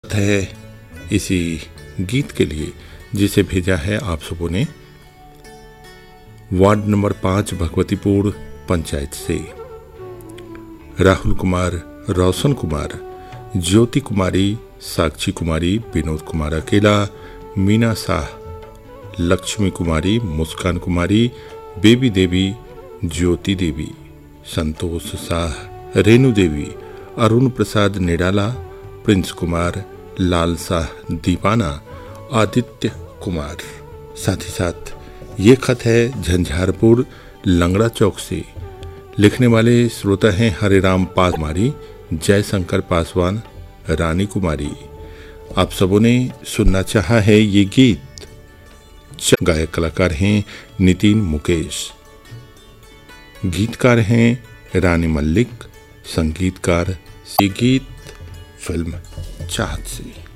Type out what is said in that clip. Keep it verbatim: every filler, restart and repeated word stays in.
वक्त है इसी गीत के लिए जिसे भेजा है आप सबों ने वार्ड नंबर पाँच भगवतीपुर पंचायत से। राहुल कुमार, रोशन कुमार, ज्योति कुमारी, साक्षी कुमारी, विनोद कुमार अकेला, मीना शाह, लक्ष्मी कुमारी, मुस्कान कुमारी, बेबी देवी, ज्योति देवी, संतोष शाह, रेणु देवी, अरुण प्रसाद निडाला, प्रिंस कुमार, लाल शाह, दीपाना, आदित्य कुमार। साथ ही साथ ये खत है झंझारपुर लंगड़ा चौक से। लिखने वाले श्रोता हैं हरिराम पासवानी, जयशंकर पासवान, रानी कुमारी। आप सबों ने सुनना चाहा है ये गीत। गायक कलाकार हैं नितिन मुकेश, गीतकार हैं रानी मल्लिक, संगीतकार। ये गीत फिल्म चाहत से।